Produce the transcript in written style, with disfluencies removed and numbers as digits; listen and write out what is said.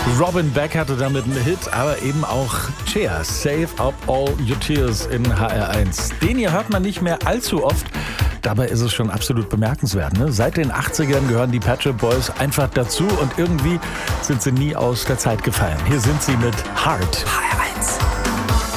Robin Beck hatte damit einen Hit, aber eben auch Cher, Save Up All Your Tears in HR1. Den hier hört man nicht mehr allzu oft, dabei ist es schon absolut bemerkenswert. Ne? Seit den 80ern gehören die Pet Shop Boys einfach dazu und irgendwie sind sie nie aus der Zeit gefallen. Hier sind sie mit Heart. HR1.